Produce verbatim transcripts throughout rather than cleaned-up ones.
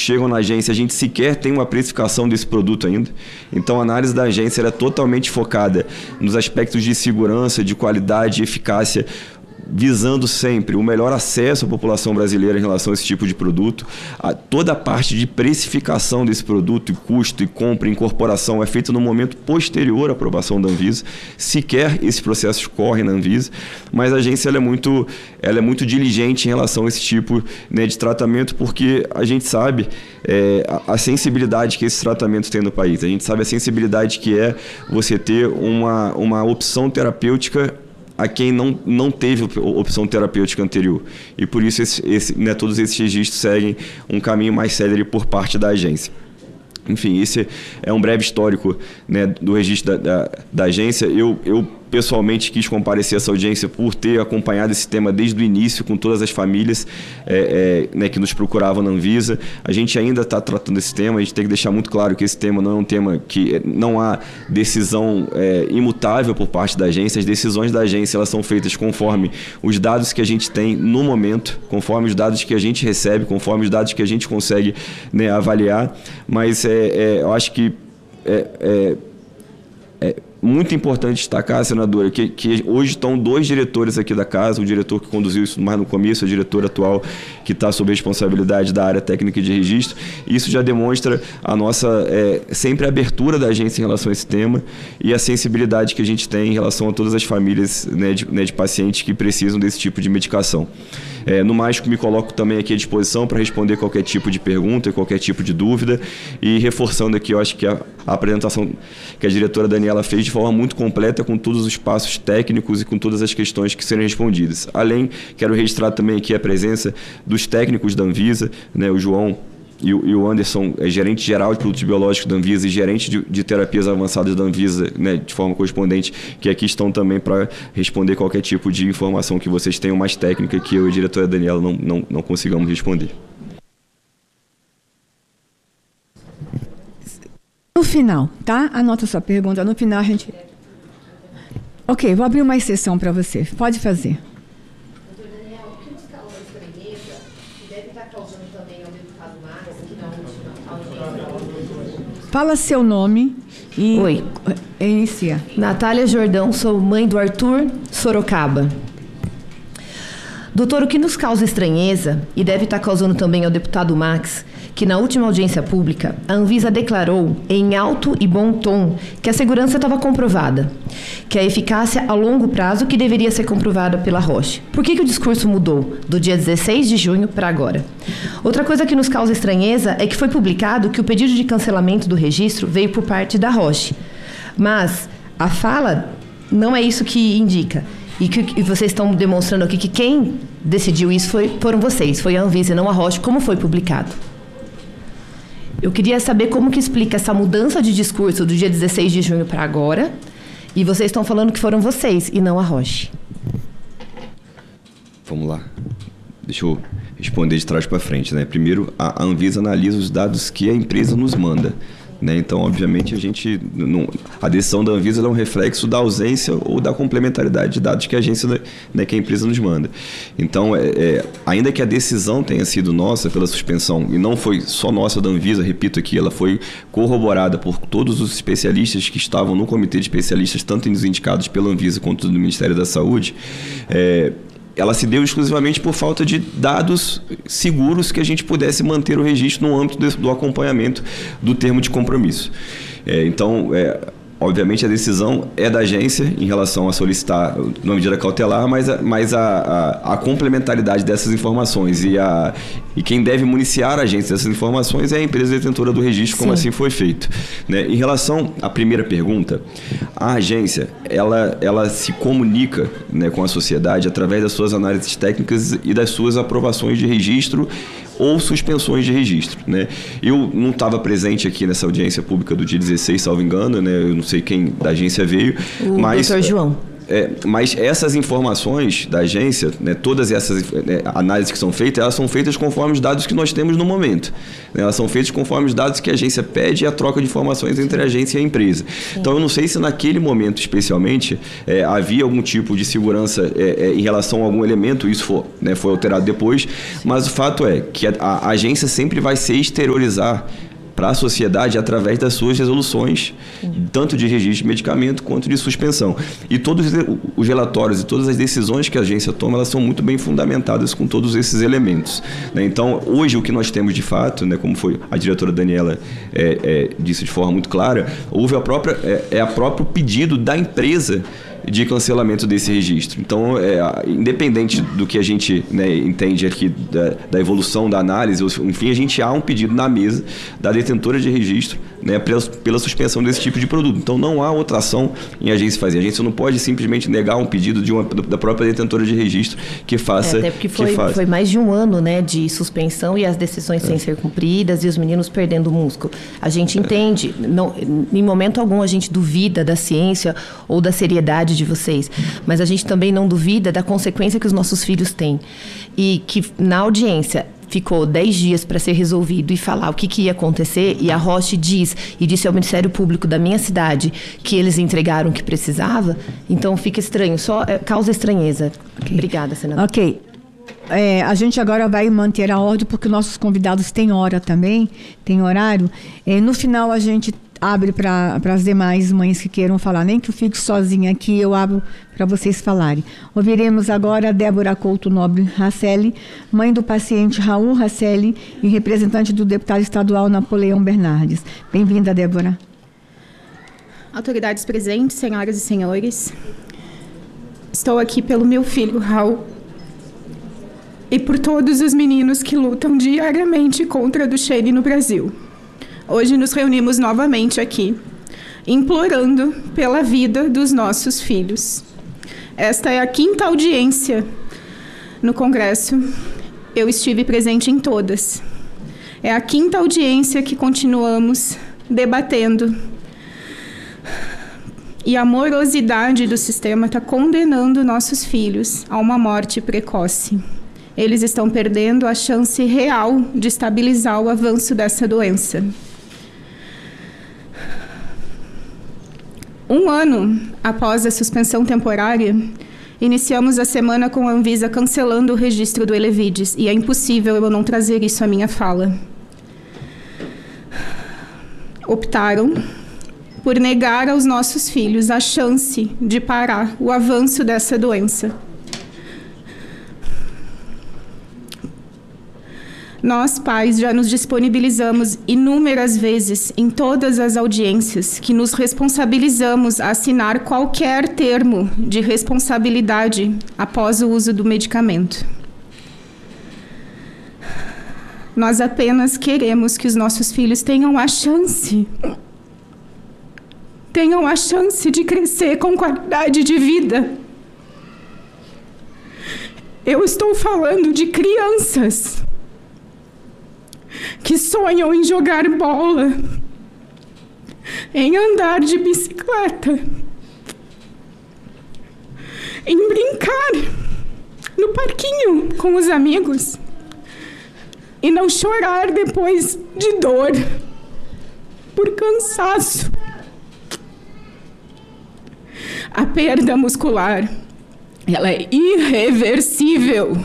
chegam na agência, a gente sequer tem uma precificação desse produto ainda. Então, a análise da agência era totalmente focada nos aspectos de segurança, de qualidade e eficácia, visando sempre o melhor acesso à população brasileira em relação a esse tipo de produto. A, toda a parte de precificação desse produto, e custo, e compra, e incorporação é feita no momento posterior à aprovação da Anvisa. Sequer esses processos correm na Anvisa, mas a agência ela é, muito, ela é muito diligente em relação a esse tipo, né, de tratamento, porque a gente sabe é, a, a sensibilidade que esses tratamentos têm no país. A gente sabe a sensibilidade que é você ter uma, uma opção terapêutica a quem não, não teve opção terapêutica anterior. E por isso esse, esse, né, todos esses registros seguem um caminho mais célere por parte da agência. Enfim, esse é um breve histórico, né, do registro da, da, da agência. Eu, eu pessoalmente quis comparecer a essa audiência por ter acompanhado esse tema desde o início com todas as famílias é, é, né, que nos procuravam na Anvisa. A gente ainda está tratando esse tema, a gente tem que deixar muito claro que esse tema não é um tema que não há decisão é, imutável por parte da agência. As decisões da agência elas são feitas conforme os dados que a gente tem no momento, conforme os dados que a gente recebe, conforme os dados que a gente consegue, né, avaliar. Mas é, é, eu acho que é, é, é muito importante destacar, senadora, que, que hoje estão dois diretores aqui da casa, o diretor que conduziu isso mais no começo, o diretor atual que está sob responsabilidade da área técnica de registro. Isso já demonstra a nossa é, sempre abertura da agência em relação a esse tema e a sensibilidade que a gente tem em relação a todas as famílias, né, de, né, de pacientes que precisam desse tipo de medicação. É, no mais, me coloco também aqui à disposição para responder qualquer tipo de pergunta, qualquer tipo de dúvida, e reforçando aqui, eu acho que a, a apresentação que a diretora Daniela fez de forma muito completa, com todos os passos técnicos e com todas as questões que serem respondidas. Além, quero registrar também aqui a presença dos técnicos da Anvisa, né, o João e o, e o Anderson, é gerente geral de produtos biológicos da Anvisa e gerente de, de terapias avançadas da Anvisa, né, de forma correspondente, que aqui estão também para responder qualquer tipo de informação que vocês tenham mais técnica que eu e a diretora Daniela não, não, não consigamos responder. No final, tá? Anota sua pergunta. No final a gente... Ok, vou abrir uma exceção para você. Pode fazer. Doutor Daniel, o que nos causa estranheza e deve estar causando também ao deputado Max, que na última audiência... Fala seu nome e... Oi. Inicia. Natália Jordão, sou mãe do Arthur Sorocaba. Doutor, o que nos causa estranheza e deve estar causando também ao deputado Max, que na última audiência pública, a Anvisa declarou em alto e bom tom que a segurança estava comprovada, que a eficácia a longo prazo que deveria ser comprovada pela Roche. Por que, que o discurso mudou do dia dezesseis de junho para agora? Outra coisa que nos causa estranheza é que foi publicado que o pedido de cancelamento do registro veio por parte da Roche, mas a fala não é isso que indica. E que e vocês estão demonstrando aqui que quem decidiu isso foi, foram vocês, foi a Anvisa e não a Roche, como foi publicado. Eu queria saber como que explica essa mudança de discurso do dia dezesseis de junho para agora, e vocês estão falando que foram vocês e não a Roche. Vamos lá. Deixa eu responder de trás para frente, né? Primeiro, a Anvisa analisa os dados que a empresa nos manda. Né? Então, obviamente, a gente não, a decisão da Anvisa é um reflexo da ausência ou da complementaridade de dados que a agência, né, que a empresa nos manda. Então, é, é, ainda que a decisão tenha sido nossa pela suspensão, e não foi só nossa da Anvisa, repito aqui, ela foi corroborada por todos os especialistas que estavam no comitê de especialistas, tanto nos indicados pela Anvisa quanto do Ministério da Saúde, é, ela se deu exclusivamente por falta de dados seguros que a gente pudesse manter o registro no âmbito do acompanhamento do termo de compromisso. É, então, é, obviamente, a decisão é da agência em relação a solicitar uma medida cautelar, mas, a, mas a, a, a complementaridade dessas informações e, a, e quem deve municiar a agência dessas informações é a empresa detentora do registro, como Sim. assim foi feito. Né? Em relação à primeira pergunta, a agência ela, ela se comunica, né, com a sociedade através das suas análises técnicas e das suas aprovações de registro ou suspensões de registro, né? Eu não estava presente aqui nessa audiência pública do dia dezesseis, salvo engano, né? Eu não sei quem da agência veio, o mas... doutor João. É, mas essas informações da agência, né, todas essas né, análises que são feitas, elas são feitas conforme os dados que nós temos no momento. Né? Elas são feitas conforme os dados que a agência pede e a troca de informações entre a agência e a empresa. Sim. Então, eu não sei se naquele momento, especialmente, é, havia algum tipo de segurança é, é, em relação a algum elemento, isso foi, né, foi alterado depois, Sim. mas o fato é que a, a agência sempre vai se exteriorizar para a sociedade através das suas resoluções, uhum. tanto de registro de medicamento quanto de suspensão. E todos os relatórios e todas as decisões que a agência toma, elas são muito bem fundamentadas com todos esses elementos. Né? Então, hoje, o que nós temos de fato, né, como foi a diretora Daniela é, é, disse de forma muito clara, houve a própria, é, é a próprio pedido da empresa de cancelamento desse registro. Então, é, independente do que a gente né, entende aqui da, da evolução da análise, enfim, a gente há um pedido na mesa da detentora de registro né, pela, pela suspensão desse tipo de produto. Então, não há outra ação em agência fazer. A agência não pode simplesmente negar um pedido de uma, da própria detentora de registro que faça... É, até porque foi, foi mais de um ano né, de suspensão e as decisões é. sem ser cumpridas e os meninos perdendo o músculo. A gente entende, é. não, em momento algum a gente duvida da ciência ou da seriedade de vocês, mas a gente também não duvida da consequência que os nossos filhos têm. E que na audiência ficou dez dias para ser resolvido e falar o que, que ia acontecer, e a Roche diz, e disse ao Ministério Público da minha cidade que eles entregaram o que precisava, então fica estranho, só é, causa estranheza. Okay. Obrigada, senadora. Ok. É, a gente agora vai manter a ordem, porque nossos convidados têm hora também, tem horário. É, no final, a gente abre para as demais mães que queiram falar. Nem que eu fique sozinha aqui, eu abro para vocês falarem. Ouviremos agora a Débora Couto Nobre Racelli, mãe do paciente Raul Racelli e representante do deputado estadual Napoleão Bernardes. Bem-vinda, Débora. Autoridades presentes, senhoras e senhores, estou aqui pelo meu filho, Raul, e por todos os meninos que lutam diariamente contra a Duchenne no Brasil. Hoje nos reunimos novamente aqui, implorando pela vida dos nossos filhos. Esta é a quinta audiência no Congresso. Eu estive presente em todas. É a quinta audiência que continuamos debatendo. E a morosidade do sistema está condenando nossos filhos a uma morte precoce. Eles estão perdendo a chance real de estabilizar o avanço dessa doença. Um ano após a suspensão temporária, iniciamos a semana com a Anvisa cancelando o registro do Elevides, e é impossível eu não trazer isso à minha fala. Optaram por negar aos nossos filhos a chance de parar o avanço dessa doença. Nós, pais, já nos disponibilizamos inúmeras vezes em todas as audiências que nos responsabilizamos a assinar qualquer termo de responsabilidade após o uso do medicamento. Nós apenas queremos que os nossos filhos tenham a chance, tenham a chance de crescer com qualidade de vida. Eu estou falando de crianças que sonham em jogar bola, em andar de bicicleta, em brincar no parquinho com os amigos e não chorar depois de dor, por cansaço. A perda muscular, ela é irreversível.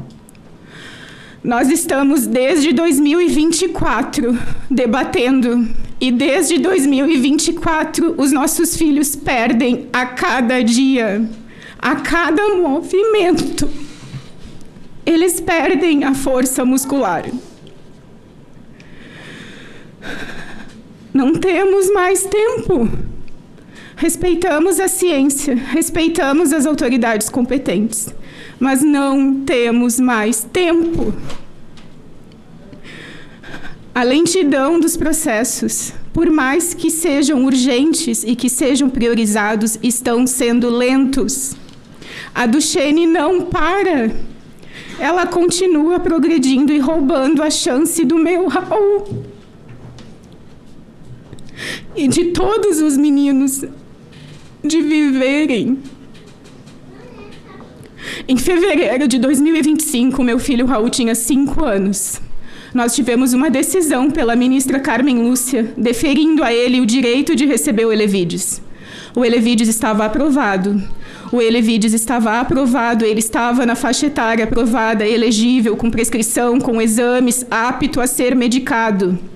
Nós estamos desde dois mil e vinte e quatro debatendo, e desde dois mil e vinte e quatro os nossos filhos perdem a cada dia, a cada movimento. Eles perdem a força muscular. Não temos mais tempo. Respeitamos a ciência, respeitamos as autoridades competentes, mas não temos mais tempo. A lentidão dos processos, por mais que sejam urgentes e que sejam priorizados, estão sendo lentos. A Duchenne não para. Ela continua progredindo e roubando a chance do meu Raul e de todos os meninos de viverem Em fevereiro de dois mil e vinte e cinco, meu filho Raul tinha cinco anos. Nós tivemos uma decisão pela ministra Carmen Lúcia, deferindo a ele o direito de receber o Elevides. O Elevides estava aprovado. O Elevides estava aprovado, ele estava na faixa etária aprovada, elegível, com prescrição, com exames, apto a ser medicado.